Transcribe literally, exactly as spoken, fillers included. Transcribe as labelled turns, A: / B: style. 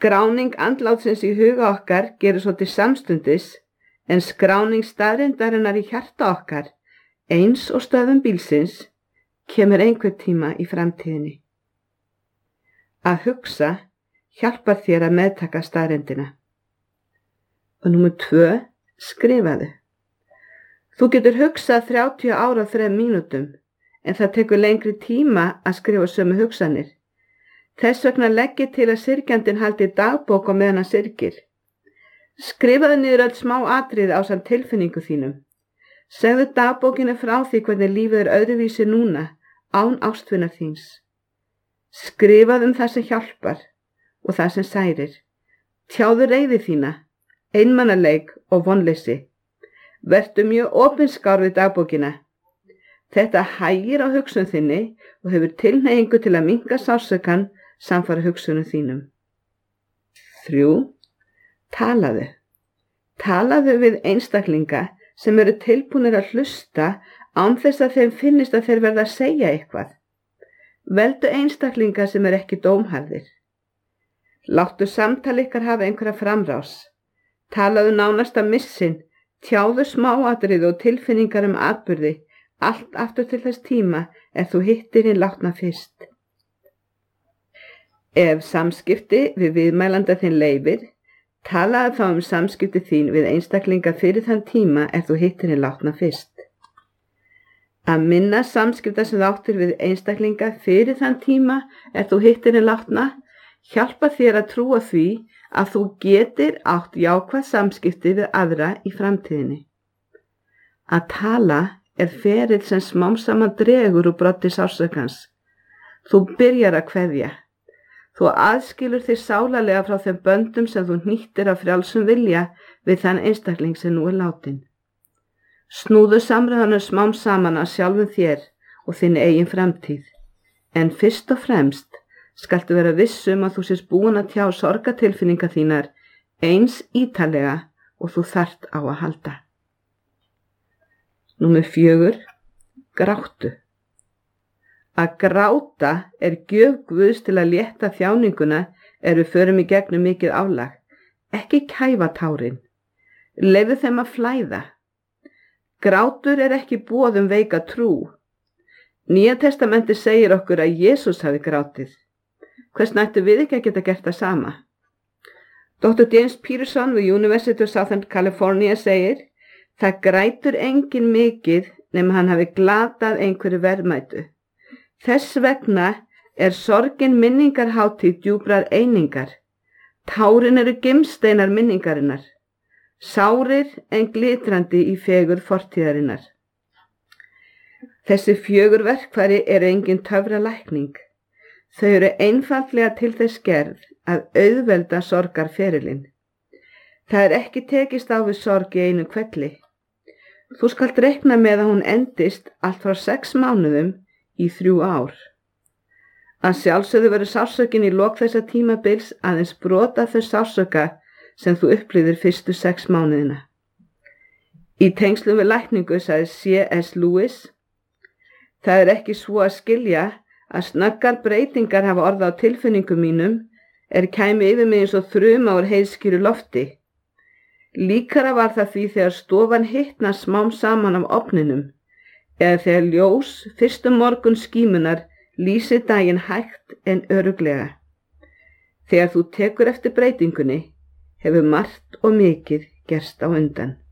A: Skráning andlátsins í huga okkar gerir svo til samstundis, en skráning staðreyndarinnar í hjarta okkar, eins og stöðvun bílsins, kemur einhver tíma í framtíðinni. Að hugsa hjálpar þér að meðtaka staðreyndina. Og númer tvö, skrifaðu. Þú getur hugsað þrjátíu ára á þrem mínútum, en það tekur lengri tíma að skrifa sömu hugsanir. Þess vegna legg ég til að syrgjandinn haldi dagbók á meðan hann syrgir. Skrifaðu niður öll smá atriði ásamt tilfinningu þínum. Segðu dagbókinu frá því hvernig lífið er öðruvísi núna, án ástvinar þíns. Skrifaðu um það sem hjálpar og það sem særir. Tjáðu reiði þína, einmanaleik og vonleysi. Vertu mjög opinskár við dagbókina. Þetta hægir á hugsun þinni og hefur tilhneigingu til að minnka sársaukann samfara hugsunum þínum. Þrjú. Talaðu. Talaðu við einstaklinga sem eru tilbúnir að hlusta án þess að þeim finnist að þeir verða að segja eitthvað. Veldu einstaklinga sem eru ekki dómharðir. Láttu samtal ykkar hafa einhverja framrás. Talaðu nánast að missin, tjáðu smáatriði og tilfinningar um atburði, allt aftur til þess tíma ef þú hittir hinn látna fyrst. Ef samskipti við viðmælanda þinn leyfir, talaðu þá um samskipti þín við einstaklinga fyrir þann tíma ef þú hittir hinn látna fyrst. Að minna samskipta sem þú áttir við einstaklinga fyrir þann tíma ef þú hittir hinn látna hjálpa þér að trúa því að þú getir átt jákvæð samskipti við aðra í framtíðinni. Að tala er ferill sem smám saman dregur úr broddi sársökans. Þú byrjar að kveðja. Þú aðskilur þig sálarlega frá þeim böndum sem þú hnýttir af frjálsum vilja við þann einstakling sem nú er látin. Snúðu samræðanum smám saman að sjálfum þér og þinni eigin framtíð. En fyrst og fremst skaltu vera viss um að þú sést búin að tjá sorgatilfinninga þínar eins ítalega og þú þarft á að halda. Númer fjögur. Gráttu. Að gráta er gjöf Guðs til að létta þjáninguna er við förum í gegnum mikið álag. Ekki kæfa tárin. Leyfðu þeim að flæða. Grátur er ekki boð um veika trú. Nýja testamenti segir okkur að Jesús hafi grátið. Hvers nættu við ekki að geta gert það sama? doktor James Pearson við University of Southern California segir, það grætur enginn mikið nema hann hafi glatað einhverju verðmætu. Þess vegna er sorgin minningarhátíð djúprar einingar. Tárin eru gimsteinar minningarinnar. Sárir en glitrandi í fegur fortíðarinnar. Þessi fjögur verkfæri eru engin töfralækning. Þau eru einfaldlega til þess gerð að auðvelda sorgarferilinn. Það er ekki tekist á við sorg í einu hvelli. Þú skalt reikna með að hún endist allt frá sex mánuðum í þrjú ár. Að sjálfsögðu verður sársökin í lok þessa tímabils aðeins brota þau sársöka sem þú upplifir fyrstu sex mánuðina. Í tengslum við lækningu sagði C S Lewis, það er ekki svo að skilja að snöggar breytingar hafa orðið á tilfinningum mínum er kæmi yfir mig eins og þruma úr heiðskýru lofti. Líkara var það því þegar stofan hitna smám saman af ofninum eða þegar ljós fyrstu morgun skímunar lýsi daginn hægt en örugglega. Þegar þú tekur eftir breytingunni hefur margt og mikið gerst á undan.